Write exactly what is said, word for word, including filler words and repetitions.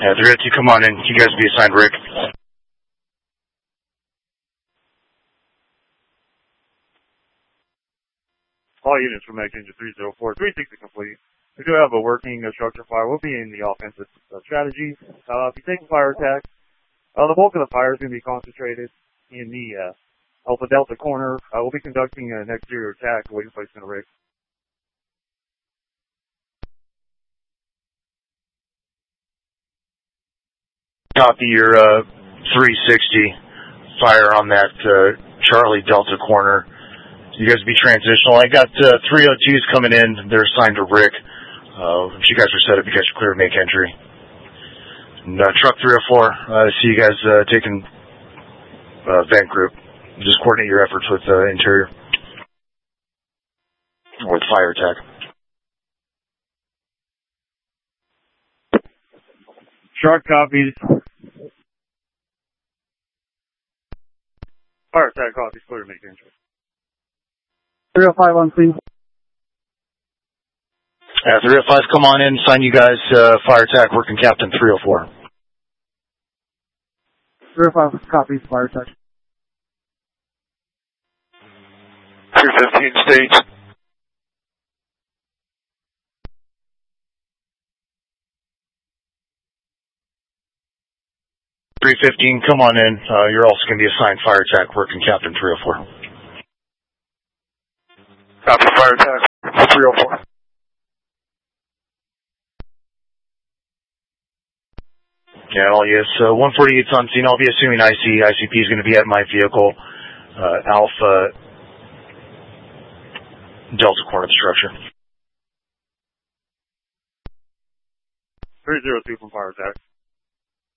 Yeah, three oh two, come on in. You guys be assigned Rick. All units from Engine three oh four, three sixty complete. We do have a working uh, structure fire. We'll be in the offensive uh, strategy. Uh, if you take a fire attack, uh, the bulk of the fire is going to be concentrated in the uh, Alpha Delta corner. Uh, we'll be conducting an exterior attack awaiting placement of Rick. Copy your uh, three sixty fire on that uh, Charlie Delta corner. You guys be transitional. I got uh, three oh twos coming in. They're assigned to Rick. Uh, if you guys are set up, you guys are clear to make entry. And, uh, truck three oh four, I uh, see you guys uh, taking uh, vent group. Just coordinate your efforts with uh, interior. With fire attack. Shark copies. Fire attack copies, clear to make entry. three oh five on scene. Yeah, three oh five, come on in, sign you guys, uh, fire attack, working captain three oh four. three oh five copies, fire attack. three fifteen stage. three fifteen, come on in, uh, you're also going to be assigned fire attack, working captain three oh four. Copy, fire attack, three oh four. Yeah, all yes. Uh, one forty-eight's on scene. I'll be assuming I C. I C P is going to be at my vehicle, uh, Alpha Delta corner of the structure. three oh two from fire attack.